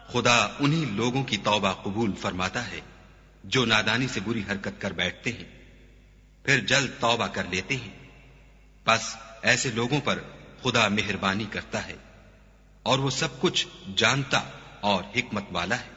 खुदा उन्हीं लोगों की तौबा कबूल फरमाता है जो नादानी से बुरी हरकत कर बैठते हैं, फिर जल्द तौबा कर लेते हैं। बस ऐसे लोगों पर खुदा मेहरबानी करता है और वो सब कुछ जानता और हिकमत वाला है।